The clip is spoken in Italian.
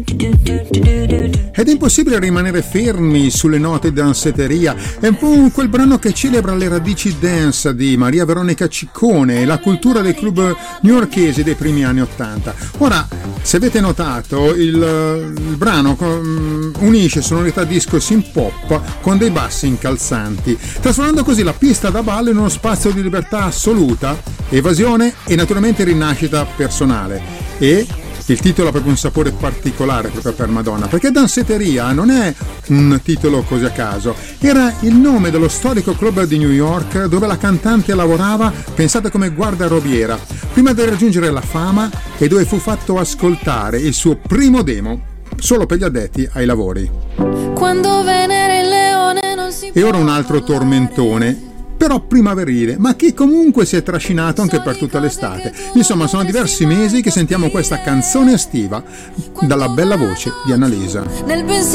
Ed è impossibile rimanere fermi sulle note di danzetteria. È un po' quel brano che celebra le radici dance di Maria Veronica Ciccone e la cultura dei club newyorkesi dei primi anni '80. Ora, se avete notato, il brano unisce sonorità disco synth pop con dei bassi incalzanti, trasformando così la pista da ballo in uno spazio di libertà assoluta, evasione e naturalmente rinascita personale. E il titolo ha proprio un sapore particolare proprio per Madonna, perché Danzetteria non è un titolo così a caso, era il nome dello storico club di New York dove la cantante lavorava, pensate, come guardarobiera, prima di raggiungere la fama, e dove fu fatto ascoltare il suo primo demo solo per gli addetti ai lavori. Quando Venere il leone non si E ora un altro tormentone, però primaverile, ma che comunque si è trascinato anche per tutta l'estate. Insomma, sono diversi mesi che sentiamo questa canzone estiva dalla bella voce di Annalisa.